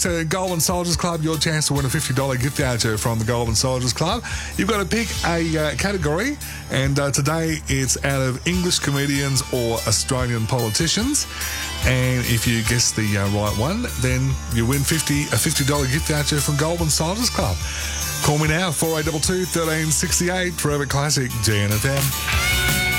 To Goldman Soldiers Club, your chance to win a $50 gift voucher from the Goldman Soldiers Club. You've got to pick a category, and today it's out of English comedians or Australian politicians. And if you guess the right one, then you win a $50 gift voucher from Goldman Soldiers Club. Call me now, 4822 1368, Forever Classic, GNFM.